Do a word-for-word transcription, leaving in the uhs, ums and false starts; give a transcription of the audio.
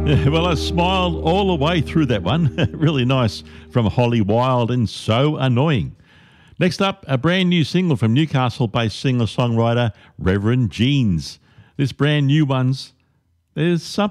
Yeah, well, I smiled all the way through that one. Really nice from Holly Wild and So Annoying. Next up, a brand new single from Newcastle-based singer-songwriter Reverend Jeans. This brand new one's There's Something